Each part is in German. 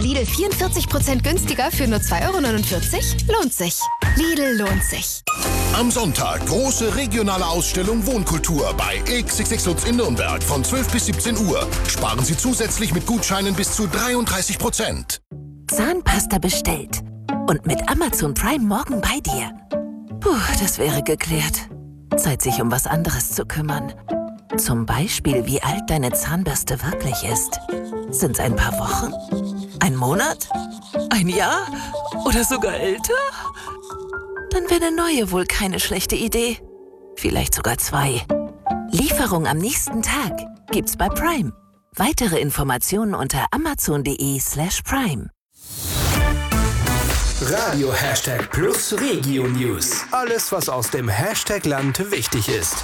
Lidl 44% günstiger für nur 2,49 €? Lohnt sich. Lidl lohnt sich. Am Sonntag große regionale Ausstellung Wohnkultur bei XXX Lutz in Nürnberg von 12 bis 17 Uhr. Sparen Sie zusätzlich mit Gutscheinen bis zu 33%. Zahnpasta bestellt. Und mit Amazon Prime morgen bei dir. Puh, das wäre geklärt. Zeit, sich um was anderes zu kümmern. Zum Beispiel, wie alt deine Zahnbürste wirklich ist. Sind's ein paar Wochen? Ein Monat? Ein Jahr? Oder sogar älter? Dann wäre eine neue wohl keine schlechte Idee. Vielleicht sogar 2. Lieferung am nächsten Tag gibt's bei Prime. Weitere Informationen unter amazon.de/prime. Radio #Plus Regio News. Alles, was aus dem Hashtag-Land wichtig ist.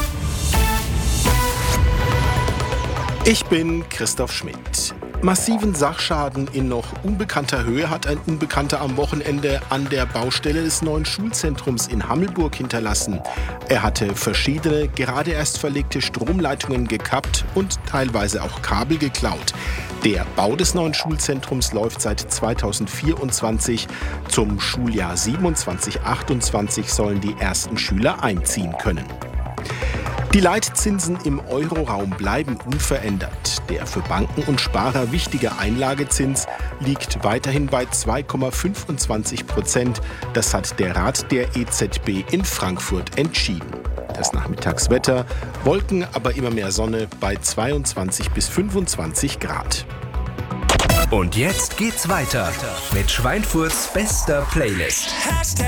Ich bin Christoph Schmidt. Massiven Sachschaden in noch unbekannter Höhe hat ein Unbekannter am Wochenende an der Baustelle des neuen Schulzentrums in Hammelburg hinterlassen. Er hatte verschiedene, gerade erst verlegte Stromleitungen gekappt und teilweise auch Kabel geklaut. Der Bau des neuen Schulzentrums läuft seit 2024. Zum Schuljahr 27/28 sollen die ersten Schüler einziehen können. Die Leitzinsen im Euroraum bleiben unverändert. Der für Banken und Sparer wichtige Einlagezins liegt weiterhin bei 2,25%. Das hat der Rat der EZB in Frankfurt entschieden. Das Nachmittagswetter, Wolken, aber immer mehr Sonne bei 22 bis 25 Grad. Und jetzt geht's weiter mit Schweinfurts bester Playlist.